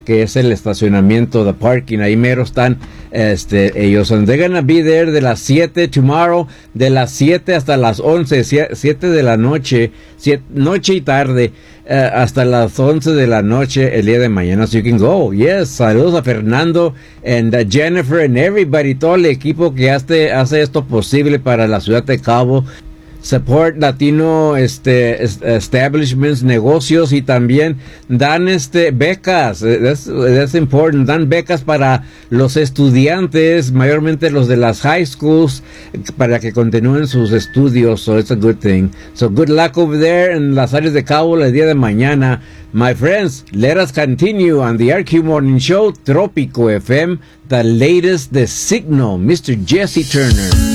que es el estacionamiento, the parking, ahí mero están ellos. And they're gonna be there de las 7 tomorrow, de las 7 hasta las 11, 7 de la noche, noche y tarde, hasta las 11 de la noche el día de mañana. So you can go. Yes, saludos a Fernando and Jennifer and everybody, todo el equipo que hace esto posible para la ciudad de Cabo. Support Latino establishments, negocios, y también dan becas. That's important. Dan becas para los estudiantes, mayormente los de las high schools, para que continúen sus estudios. So it's a good thing. So good luck over there en las áreas de Cabo el día de mañana. My friends, let us continue on the RQ Morning Show, Trópico FM, the latest, the signal, Mr. Jesse Turner.